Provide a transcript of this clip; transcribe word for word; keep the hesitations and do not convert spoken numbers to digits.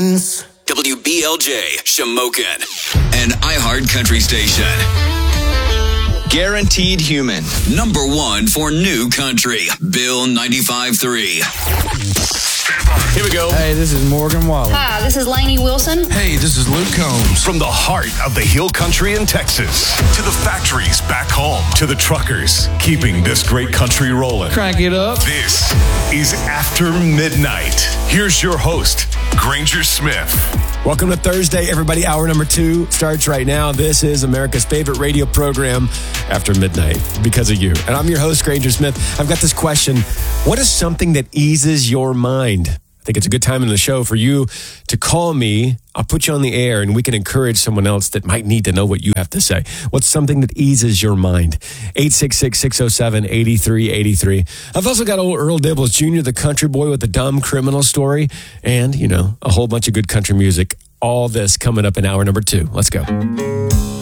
friends. W B L J, Shamokin, an iHeart Country station. Guaranteed Human, number one for new country. Bill ninety-five three. Here we go. Hey, this is Morgan Wallen. Hi, this is Lainey Wilson. Hey, this is Luke Combs. From the heart of the Hill Country in Texas to the factories back home to the truckers keeping this great country rolling. Crank it up. This is After Midnight. Here's your host, Granger Smith. Welcome to Thursday, everybody. Hour number two starts right now. This is America's favorite radio program, After Midnight, because of you. And I'm your host, Granger Smith. I've got this question. What is something that eases your mind? I think it's a good time in the show for you to call me. I'll put you on the air and we can encourage someone else that might need to know what you have to say. What's something that eases your mind? eight six six, six oh seven, eight three eight three. I've also got old Earl Dibbles Junior, the country boy with the dumb criminal story, and, you know, a whole bunch of good country music. All this coming up in hour number two. Let's go.